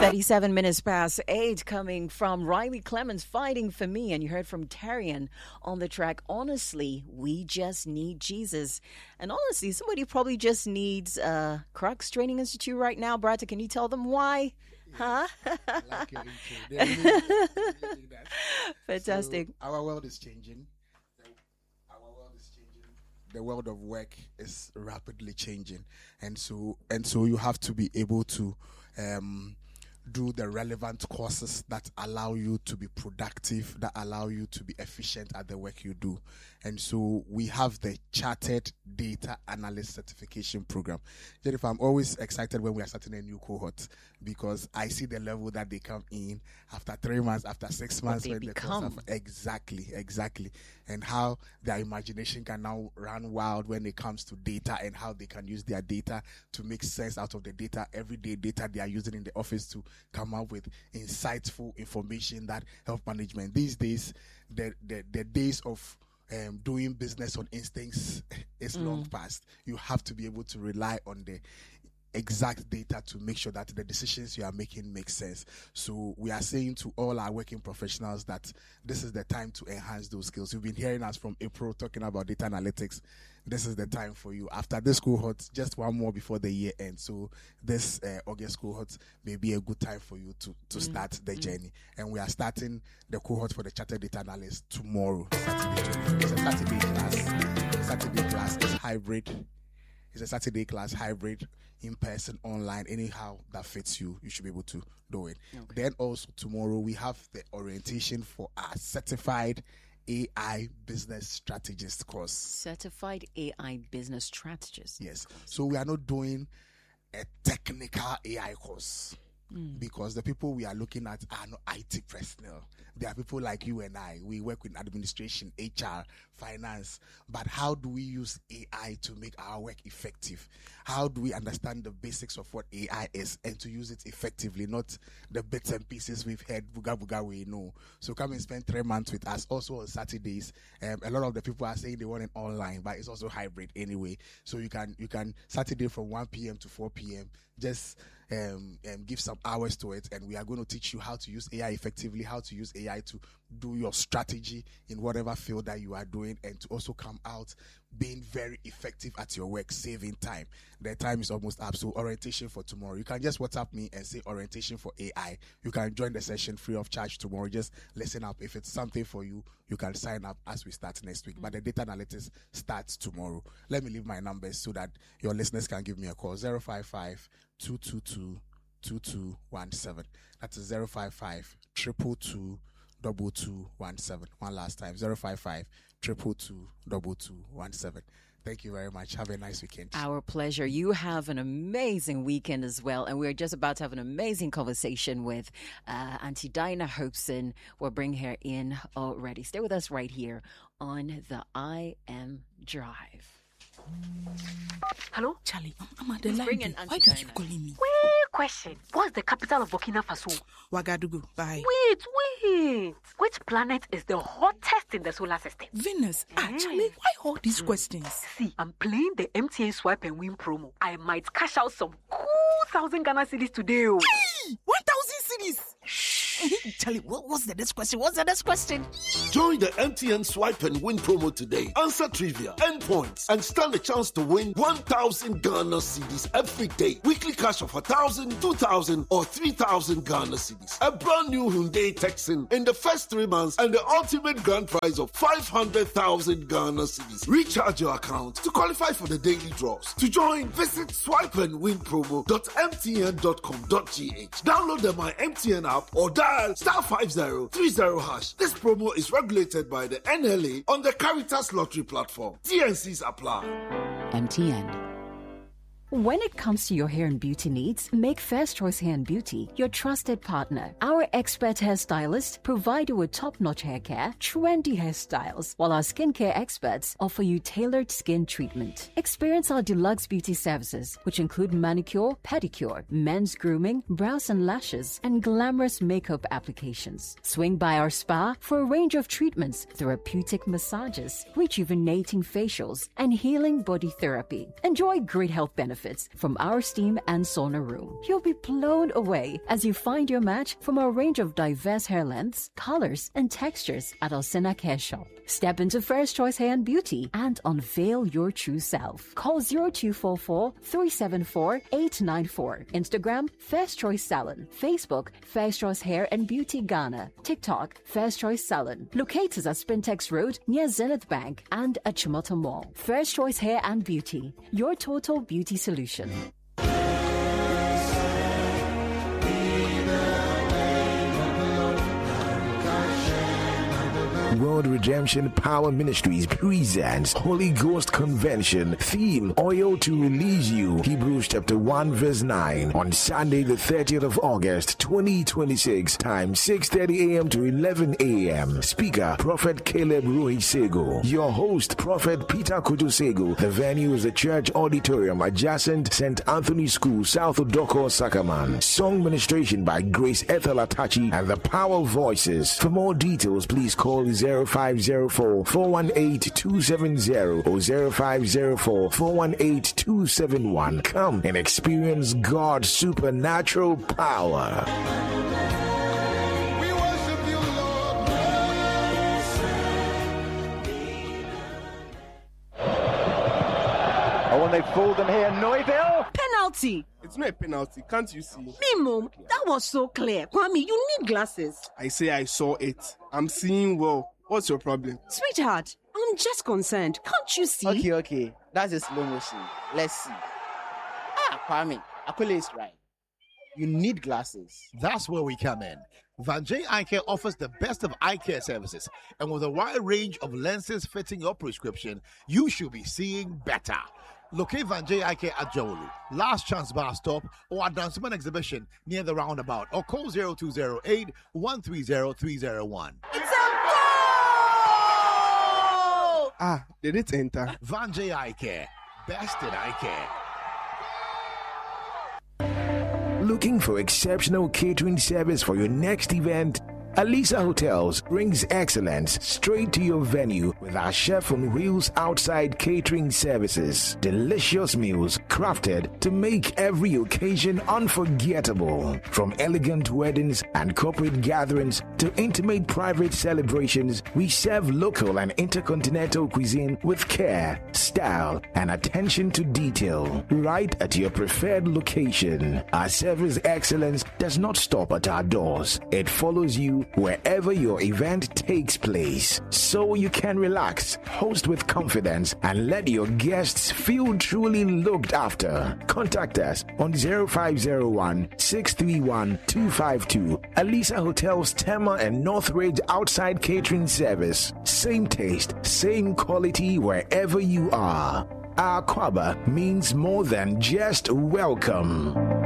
37 minutes past 8, coming from Riley Clemens, Fighting for Me. And you heard from Tarian on the track, Honestly, We Just Need Jesus. And honestly, somebody probably just needs Crux Training Institute right now. Brata, can you tell them why? Huh? Like your intro. Fantastic. So our world is changing. The world of work is rapidly changing, and so you have to be able to do the relevant courses that allow you to be productive, that allow you to be efficient at the work you do. And so we have the Chartered Data Analyst Certification Program. Jennifer, I'm always excited when we are starting a new cohort because I see the level that they come in after 3 months, after 6 months. When they become. Exactly. And how their imagination can now run wild when it comes to data and how they can use their data to make sense out of the data, everyday data they are using in the office to come up with insightful information that help management. These days, the days of doing business on instincts is long past. You have to be able to rely on the exact data to make sure that the decisions you are making make sense. So we are saying to all our working professionals that this is the time to enhance those skills. You've been hearing us from April talking about data analytics. This is the time for you. After this cohort, just one more before the year ends. So this August cohort may be a good time for you to start the journey. And we are starting the cohort for the Chartered Data Analyst tomorrow, Saturday 24th. It's a Saturday class. The Saturday class is hybrid. It's a Saturday class, hybrid, in-person, online, anyhow that fits you, you should be able to do it. Okay. Then also tomorrow we have the orientation for our certified AI business strategist course. Certified AI business strategist. Yes. So we are not doing a technical AI course because the people we are looking at are not IT personnel. They are people like you and I. We work with administration, HR, finance. But how do we use AI to make our work effective? How do we understand the basics of what AI is and to use it effectively, not the bits and pieces we've heard, buga we know. So come and spend 3 months with us. Also on Saturdays, a lot of the people are saying they want it online, but it's also hybrid anyway. So you can Saturday from 1 p.m. to 4 p.m. just give some hours to it, and we are going to teach you how to use AI effectively, how to use AI to do your strategy in whatever field that you are doing, and to also come out being very effective at your work, saving time. The time is almost up. So orientation for tomorrow. You can just WhatsApp me and say orientation for AI. You can join the session free of charge tomorrow. Just listen up. If it's something for you, you can sign up as we start next week. But the data analytics starts tomorrow. Let me leave my numbers so that your listeners can give me a call. 055 222 2217. That's 055 222 2217. One last time, 055 222 2217. Thank you very much. Have a nice weekend. Our pleasure. You have an amazing weekend as well. And we're just about to have an amazing conversation with Auntie Dinah Hopeson. We'll bring her in already. Stay with us right here on the I Am Drive. Hello? Charlie, I'm at the line. Why do you keep calling me? Wait, question. What's the capital of Burkina Faso? Ouagadougou. Bye. Wait. Which planet is the hottest in the solar system? Venus. Charlie, why all these questions? See, I'm playing the MTN Swipe and Win promo. I might cash out some cool 1,000 Ghana cedis today. 1,000 cedis? Charlie, what's the next question? Join the MTN Swipe and Win promo today. Answer trivia, earn points, and stand a chance to win 1,000 Ghana cedis every day. Weekly cash of 1,000, 2,000, or 3,000 Ghana cedis. A brand new Hyundai Texan in the first 3 months, and the ultimate grand prize of 500,000 Ghana cedis. Recharge your account to qualify for the daily draws. To join, visit swipeandwinpromo.mtn.com.gh. Download the My MTN app or dial *5030#. This promo is regulated by the NLA on the Caritas Lottery platform. TNCs apply. MTN. When it comes to your hair and beauty needs, make First Choice Hair and Beauty your trusted partner. Our expert hairstylists provide you with top-notch hair care, trendy hairstyles, while our skincare experts offer you tailored skin treatment. Experience our deluxe beauty services, which include manicure, pedicure, men's grooming, brows and lashes, and glamorous makeup applications. Swing by our spa for a range of treatments, therapeutic massages, rejuvenating facials, and healing body therapy. Enjoy great health benefits benefits from our steam and sauna room. You'll be blown away as you find your match from a range of diverse hair lengths, colors, and textures at Alsena Hair Shop. Step into First Choice Hair and Beauty and unveil your true self. Call 0244-374-894. Instagram, First Choice Salon. Facebook, First Choice Hair and Beauty Ghana. TikTok, First Choice Salon. Locate us at Spintex Road near Zenith Bank and at Chimota Mall. First Choice Hair and Beauty, your total beauty solution. World Redemption Power Ministries presents Holy Ghost Convention. Theme, Oil to Release You. Hebrews chapter 1 verse 9. On Sunday the 30th of August 2026. Time 6:30 a.m. to 11 a.m. Speaker, Prophet Caleb Ruhisego. Your host, Prophet Peter Kutosego. The venue is the church auditorium adjacent St. Anthony School, south of Doko, Sakaman. Song ministration by Grace Ethel Atachi and the Power Voices. For more details, please call 0504-418-270 or 0504-418-271. Come and experience God's supernatural power. We worship you, Lord. Oh, when they fooled them here, Neuville. Penalty. It's not a penalty, can't you see? Mimo, that was so clear. Kwame, you need glasses. I say I saw it. I'm seeing well. What's your problem? Sweetheart, I'm just concerned. Can't you see? Okay. That's a slow motion. Let's see. Kwame, Akule is right. You need glasses. That's where we come in. Vanjay Eye Care offers the best of eye care services, and with a wide range of lenses fitting your prescription, you should be seeing better. Locate Vanjay Eye Care at Jawolu, Last Chance Bar Stop, or at Dansuman Exhibition near the roundabout, or call 0208-130-301. It's a goal! Did it enter? Vanjay Eye Care, best in eye care. Looking for exceptional catering service for your next event? Alisa Hotels brings excellence straight to your venue with our chef on wheels outside catering services. Delicious meals crafted to make every occasion unforgettable. From elegant weddings and corporate gatherings to intimate private celebrations, we serve local and intercontinental cuisine with care, style, and attention to detail. Right at your preferred location. Our service excellence does not stop at our doors. It follows you wherever your event takes place, so you can relax, host with confidence, and let your guests feel truly looked after. Contact us on 0501-631-252. Alisa Hotels Tema and Northridge outside catering service. Same taste, same quality wherever you are. Our Kwaba means more than just welcome.